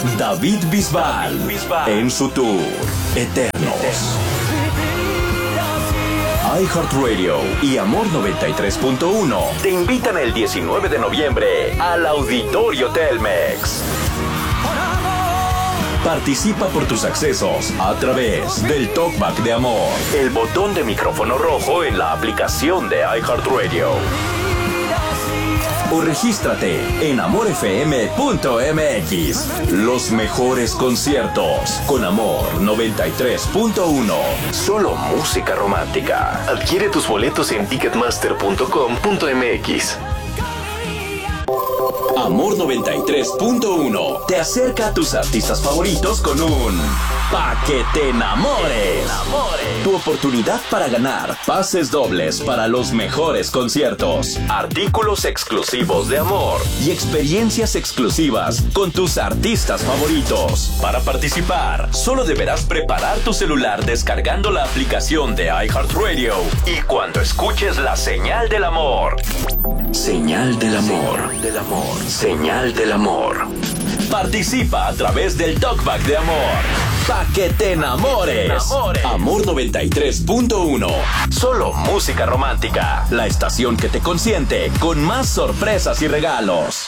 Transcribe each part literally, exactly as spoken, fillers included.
David Bisbal, David Bisbal en su tour Eternos. iHeartRadio y Amor noventa y tres punto uno te invitan el diecinueve de noviembre al Auditorio Telmex. Participa por tus accesos a través del Talkback de Amor, el botón de micrófono rojo en la aplicación de iHeartRadio. O regístrate en amor f m punto m x. Los mejores conciertos con Amor noventa y tres punto uno. Solo música romántica. Adquiere tus boletos en ticketmaster punto com punto m x. Amor noventa y tres punto uno te acerca a tus artistas favoritos con un Pa' que te enamores. Tu oportunidad para ganar pases dobles para los mejores conciertos, artículos exclusivos de Amor y experiencias exclusivas con tus artistas favoritos. Para participar, solo deberás preparar tu celular descargando la aplicación de iHeartRadio y cuando escuches la señal del amor. Señal del amor. Señal del amor. Señal del amor. Participa a través del Talkback de Amor. Pa' que te enamores. enamores. Amor noventa y tres punto uno. Solo música romántica. La estación que te consiente con más sorpresas y regalos.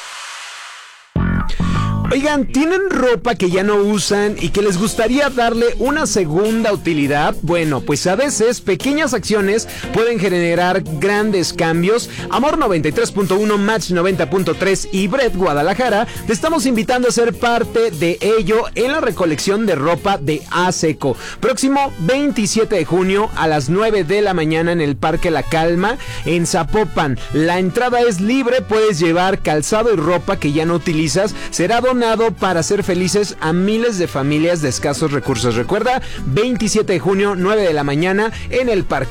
Oigan, ¿tienen ropa que ya no usan y que les gustaría darle una segunda utilidad? Bueno, pues a veces pequeñas acciones pueden generar grandes cambios. Amor noventa y tres punto uno, Match noventa punto tres y Bret Guadalajara te estamos invitando a ser parte de ello en la recolección de ropa de ASECO. Próximo veintisiete de junio a las nueve de la mañana en el Parque La Calma en Zapopan. La entrada es libre, puedes llevar calzado y ropa que ya no utilizas. Será donado para hacer felices a miles de familias de escasos recursos. Recuerda, veintisiete de junio, nueve de la mañana en el Parque